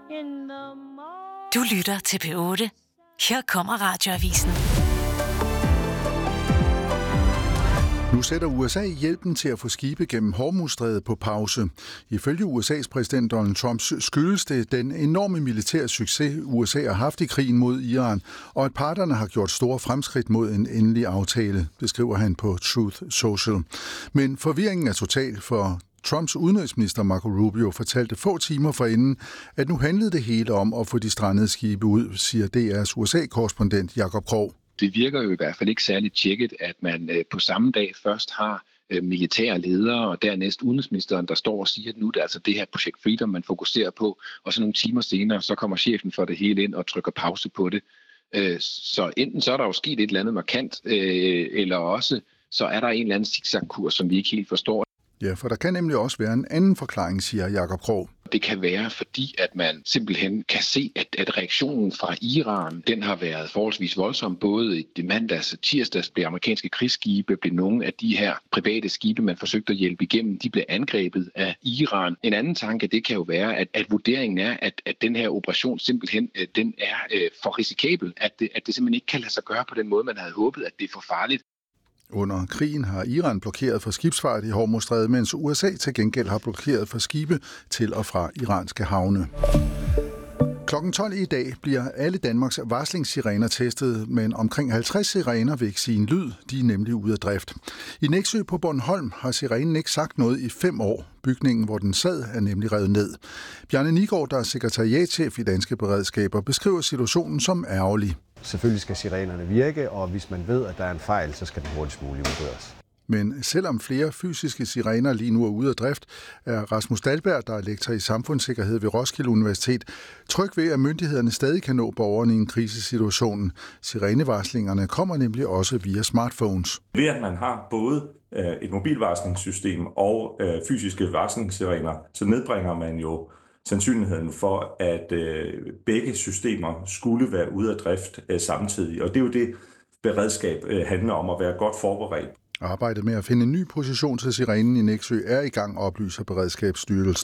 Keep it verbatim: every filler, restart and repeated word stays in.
Du lytter til P otte. Her kommer Radioavisen. Nu sætter U S A hjælpen til at få skibe gennem Hormuzstrædet på pause. Ifølge U S A's præsident Donald Trump skyldes det den enorme militære succes, U S A har haft i krigen mod Iran, og at parterne har gjort store fremskridt mod en endelig aftale, det skriver han på Truth Social. Men forvirringen er total, for Trumps udenrigsminister Marco Rubio fortalte få timer forinden, at nu handlede det hele om at få de strandede skibe ud, siger D R's U S A-korrespondent Jakob Krog. Det virker jo i hvert fald ikke særlig tjekket, at man øh, på samme dag først har øh, militære ledere, og dernæst udenrigsministeren, der står og siger, at nu er det altså det her projekt Freedom, man fokuserer på, og så nogle timer senere, så kommer chefen for det hele ind og trykker pause på det. Øh, så enten så er der jo sket et eller andet markant, øh, eller også så er der en eller anden zigzag-kurs, som vi ikke helt forstår. Ja, for der kan nemlig også være en anden forklaring, siger Jakob Krog. Det kan være, fordi at man simpelthen kan se, at, at reaktionen fra Iran, den har været forholdsvis voldsom. Både i mandags og tirsdags blev amerikanske krigsskibe, blev nogle af de her private skibe, man forsøgte at hjælpe igennem, de blev angrebet af Iran. En anden tanke, det kan jo være, at, at vurderingen er, at, at den her operation simpelthen den er øh, for risikabel, at det, at det simpelthen ikke kan lade sig gøre på den måde, man havde håbet, at det er for farligt. Under krigen har Iran blokeret for skibsfart i Hormuzstrædet, mens U S A til gengæld har blokeret for skibe til og fra iranske havne. Klokken tolv i dag bliver alle Danmarks varslingssirener testet, men omkring halvtreds sirener vil ikke sige en lyd. De er nemlig ude af drift. I Nexø på Bornholm har sirenen ikke sagt noget i fem år. Bygningen, hvor den sad, er nemlig revet ned. Bjarne Nigård, der er sekretariatschef i Danske Beredskaber, beskriver situationen som ærgerlig. Selvfølgelig skal sirenerne virke, og hvis man ved, at der er en fejl, så skal den hurtigst muligt udbedres. Men selvom flere fysiske sirener lige nu er ude af drift, er Rasmus Dahlberg, der er lektor i samfundssikkerhed ved Roskilde Universitet, tryg ved, at myndighederne stadig kan nå borgerne i en krisesituation. Sirenevarslingerne kommer nemlig også via smartphones. Ved at man har både et mobilvarslingssystem og fysiske varslingssirener, så nedbringer man jo sandsynligheden for, at begge systemer skulle være ude af drift samtidig. Og det er jo det, beredskab handler om, at være godt forberedt. Arbejdet med at finde en ny position til sirenen i Nexø er i gang, oplyser Beredskabsstyrelsen.